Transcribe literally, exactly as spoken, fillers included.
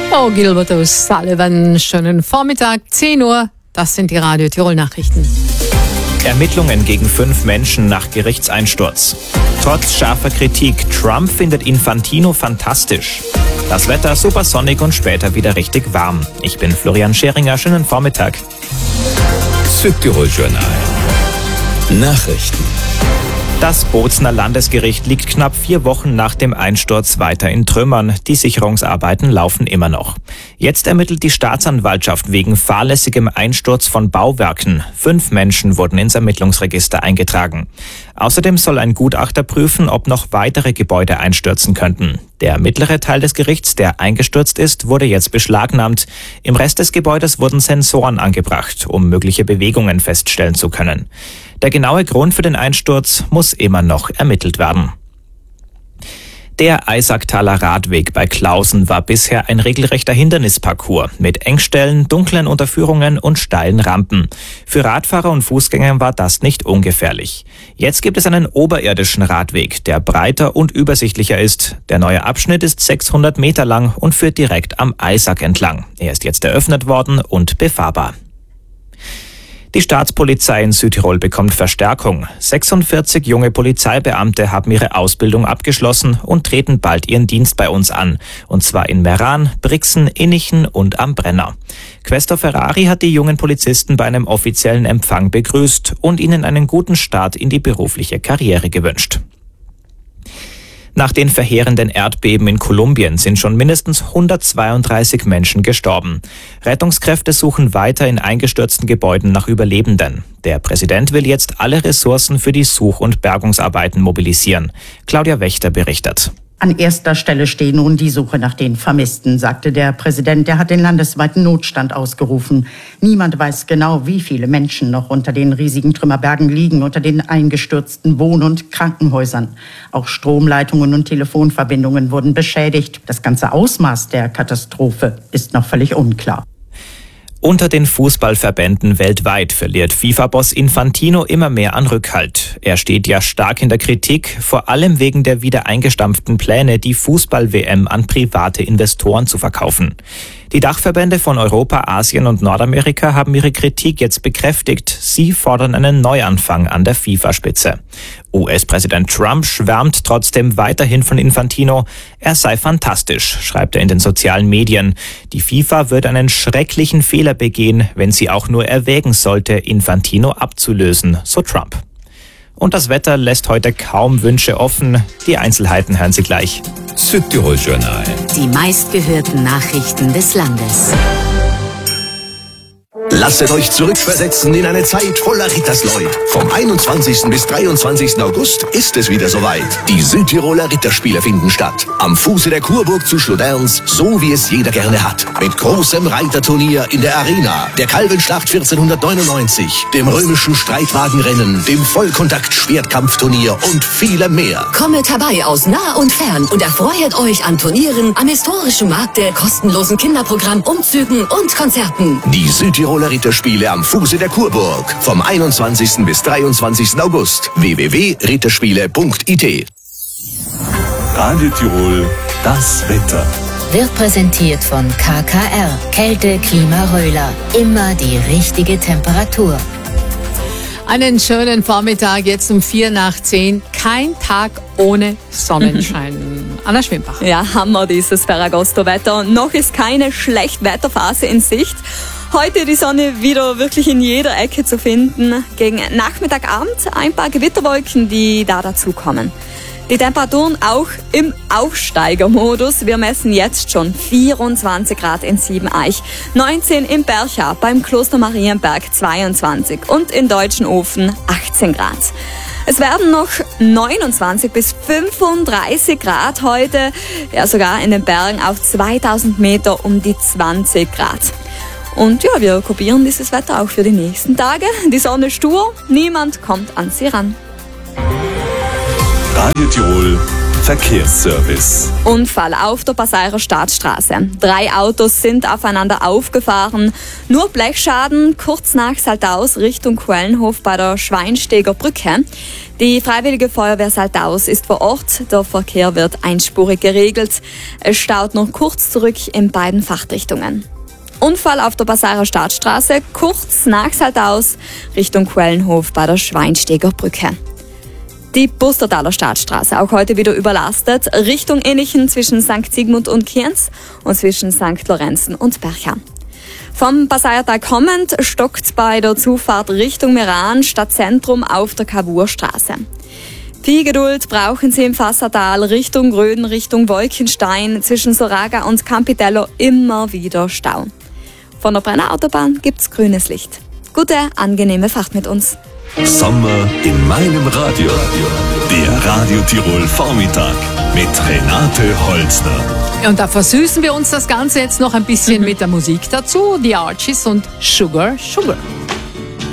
Oh, Gilbert O'Sullivan, schönen Vormittag, zehn Uhr, das sind die Radio Tirol Nachrichten. Ermittlungen gegen fünf Menschen nach Gerichtseinsturz. Trotz scharfer Kritik, Trump findet Infantino fantastisch. Das Wetter super sonnig und später wieder richtig warm. Ich bin Florian Scheringer, schönen Vormittag. Südtirol Journal. Nachrichten. Das Bozner Landesgericht liegt knapp vier Wochen nach dem Einsturz weiter in Trümmern. Die Sicherungsarbeiten laufen immer noch. Jetzt ermittelt die Staatsanwaltschaft wegen fahrlässigem Einsturz von Bauwerken. Fünf Menschen wurden ins Ermittlungsregister eingetragen. Außerdem soll ein Gutachter prüfen, ob noch weitere Gebäude einstürzen könnten. Der mittlere Teil des Gerichts, der eingestürzt ist, wurde jetzt beschlagnahmt. Im Rest des Gebäudes wurden Sensoren angebracht, um mögliche Bewegungen feststellen zu können. Der genaue Grund für den Einsturz muss immer noch ermittelt werden. Der Eisacktaler Radweg bei Klausen war bisher ein regelrechter Hindernisparcours mit Engstellen, dunklen Unterführungen und steilen Rampen. Für Radfahrer und Fußgänger war das nicht ungefährlich. Jetzt gibt es einen oberirdischen Radweg, der breiter und übersichtlicher ist. Der neue Abschnitt ist sechshundert Meter lang und führt direkt am Eisack entlang. Er ist jetzt eröffnet worden und befahrbar. Die Staatspolizei in Südtirol bekommt Verstärkung. sechsundvierzig junge Polizeibeamte haben ihre Ausbildung abgeschlossen und treten bald ihren Dienst bei uns an. Und zwar in Meran, Brixen, Innichen und am Brenner. Questor Ferrari hat die jungen Polizisten bei einem offiziellen Empfang begrüßt und ihnen einen guten Start in die berufliche Karriere gewünscht. Nach den verheerenden Erdbeben in Kolumbien sind schon mindestens hundertzweiunddreißig Menschen gestorben. Rettungskräfte suchen weiter in eingestürzten Gebäuden nach Überlebenden. Der Präsident will jetzt alle Ressourcen für die Such- und Bergungsarbeiten mobilisieren. Claudia Wächter berichtet. An erster Stelle steht nun die Suche nach den Vermissten, sagte der Präsident. Der hat den landesweiten Notstand ausgerufen. Niemand weiß genau, wie viele Menschen noch unter den riesigen Trümmerbergen liegen, unter den eingestürzten Wohn- und Krankenhäusern. Auch Stromleitungen und Telefonverbindungen wurden beschädigt. Das ganze Ausmaß der Katastrophe ist noch völlig unklar. Unter den Fußballverbänden weltweit verliert FIFA-Boss Infantino immer mehr an Rückhalt. Er steht ja stark in der Kritik, vor allem wegen der wieder eingestampften Pläne, die Fußball-W M an private Investoren zu verkaufen. Die Dachverbände von Europa, Asien und Nordamerika haben ihre Kritik jetzt bekräftigt. Sie fordern einen Neuanfang an der FIFA-Spitze. U S-Präsident Trump schwärmt trotzdem weiterhin von Infantino. Er sei fantastisch, schreibt er in den sozialen Medien. Die FIFA wird einen schrecklichen Fehler begehen, wenn sie auch nur erwägen sollte, Infantino abzulösen, so Trump. Und das Wetter lässt heute kaum Wünsche offen. Die Einzelheiten hören Sie gleich. Südtirol Journal. Die meistgehörten Nachrichten des Landes. Lasset euch zurückversetzen in eine Zeit voller Rittersleut. Vom einundzwanzigsten bis dreiundzwanzigsten August ist es wieder soweit. Die Südtiroler Ritterspiele finden statt. Am Fuße der Kurburg zu Schloderns, so wie es jeder gerne hat. Mit großem Reiterturnier in der Arena, der Kalbenschlacht vierzehnhundertneunundneunzig, dem römischen Streitwagenrennen, dem Vollkontakt-Schwertkampfturnier und vielem mehr. Kommet herbei aus nah und fern und erfreut euch an Turnieren, am historischen Markte, kostenlosen Kinderprogramm, Umzügen und Konzerten. Die Südtiroler Ritterspiele am Fuße der Kurburg. Vom einundzwanzigsten bis dreiundzwanzigsten August. w w w punkt ritterspiele punkt i t. Radio Tirol, das Wetter. Wird präsentiert von K K R. Kälte, Klima, Röhler. Immer die richtige Temperatur. Einen schönen Vormittag, jetzt um vier nach zehn. Kein Tag ohne Sonnenschein. Anna Schwimbach. Ja, Hammer dieses Ferragosto-Wetter. Noch ist keine Schlechtwetterphase in Sicht. Heute die Sonne wieder wirklich in jeder Ecke zu finden. Gegen Nachmittagabend ein paar Gewitterwolken, die da dazukommen. Die Temperaturen auch im Aufsteigermodus. Wir messen jetzt schon vierundzwanzig Grad in Siebeneich, neunzehn in Bercha, beim Kloster Marienberg zweiundzwanzig und in Deutschenofen achtzehn Grad. Es werden noch neunundzwanzig bis fünfunddreißig Grad heute, ja sogar in den Bergen auf zweitausend Meter um die zwanzig Grad. Und ja, wir kopieren dieses Wetter auch für die nächsten Tage. Die Sonne stur, niemand kommt an sie ran. Radio Tirol Verkehrsservice. Unfall auf der Passairer Staatsstraße. Drei Autos sind aufeinander aufgefahren. Nur Blechschaden kurz nach Saltaus Richtung Quellenhof bei der Schweinsteger Brücke. Die Freiwillige Feuerwehr Saltaus ist vor Ort. Der Verkehr wird einspurig geregelt. Es staut noch kurz zurück in beiden Fachrichtungen. Unfall auf der Bassarer Staatsstraße, kurz nach Saltaus, Richtung Quellenhof bei der Schweinsteger Brücke. Die Bustertaler Staatsstraße, auch heute wieder überlastet, Richtung Innichen zwischen Sankt Sigmund und Kienz und zwischen Sankt Lorenzen und Bercham. Vom Passaiertal kommend stockt bei der Zufahrt Richtung Meran Stadtzentrum auf der Cavourstraße. Viel Geduld brauchen Sie im Fassatal Richtung Gröden, Richtung Wolkenstein, zwischen Soraga und Campitello immer wieder Stau. Von der Brenner Autobahn gibt's grünes Licht. Gute, angenehme Fahrt mit uns. Sommer in meinem Radio. Der Radio Tirol Vormittag mit Renate Holzner. Und da versüßen wir uns das Ganze jetzt noch ein bisschen mit der Musik dazu. Die Archies und Sugar, Sugar.